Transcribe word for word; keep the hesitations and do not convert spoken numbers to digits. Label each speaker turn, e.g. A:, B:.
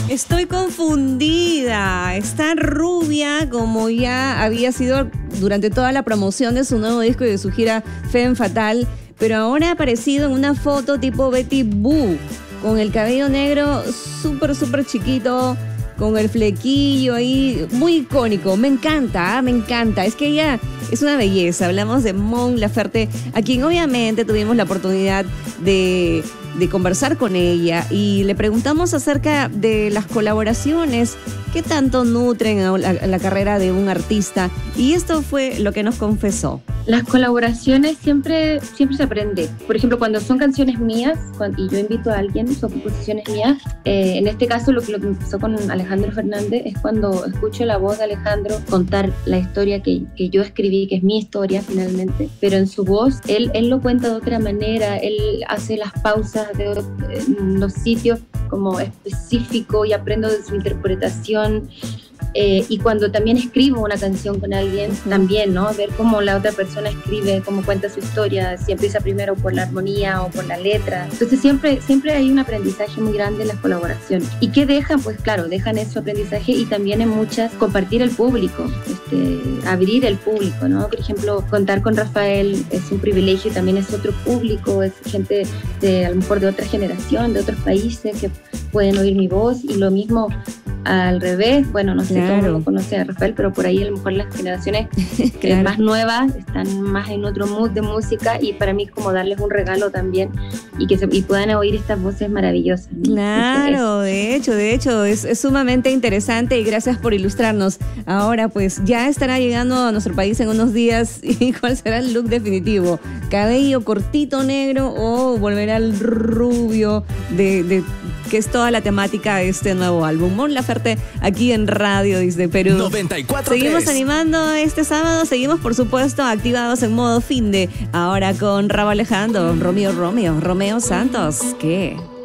A: Estoy confundida. Está rubia como ya había sido durante toda la promoción de su nuevo disco y de su gira Femme Fatale, pero ahora ha aparecido en una foto tipo Betty Boo, con el cabello negro súper, súper chiquito, con el flequillo ahí, muy icónico. Me encanta, ¿eh? me encanta. Es que ella es una belleza. Hablamos de Mon Laferte, a quien obviamente tuvimos la oportunidad de, de conversar con ella y le preguntamos acerca de las colaboraciones, qué tanto nutren a la, a la carrera de un artista. Y esto fue lo que nos confesó.
B: Las colaboraciones siempre, siempre se aprende. Por ejemplo, cuando son canciones mías cuando, y yo invito a alguien, son composiciones mías, eh, en este caso lo que, lo que empezó con Alejandro Fernández es cuando escucho la voz de Alejandro contar la historia que, que yo escribí, que es mi historia finalmente, pero en su voz, él, él lo cuenta de otra manera, él hace las pausas de, en los sitios como específico y aprendo de su interpretación. Eh, y cuando también escribo una canción con alguien, también, ¿no? Ver cómo la otra persona escribe, cómo cuenta su historia, si empieza primero por la armonía o por la letra. Entonces siempre, siempre hay un aprendizaje muy grande en las colaboraciones. ¿Y qué dejan? Pues claro, dejan ese aprendizaje y también en muchas compartir el público, este, abrir el público, ¿no? Por ejemplo, contar con Rafael es un privilegio y también es otro público, es gente de, a lo mejor de otra generación, de otros países que pueden oír mi voz, y lo mismo al revés. Bueno, no sé, claro, todo el mundo conoce a Rafael, pero por ahí a lo mejor las generaciones claro. más nuevas están más en otro mood de música, y para mí es como darles un regalo también y que se, y puedan oír estas voces maravillosas, ¿no?
A: Claro, de hecho, de hecho es, es sumamente interesante, y gracias por ilustrarnos. Ahora pues ya estará llegando a nuestro país en unos días. ¿Y cuál será el look definitivo? ¿Cabello cortito negro o volver al rubio de, de que es toda la temática de este nuevo álbum? Mon Laferte aquí en Radio desde Perú.
C: noventa y cuatro punto tres.
A: Seguimos animando este sábado, seguimos por supuesto activados en modo finde. Ahora con Rauw Alejandro, Romeo Romeo, Romeo Santos. ¿Qué?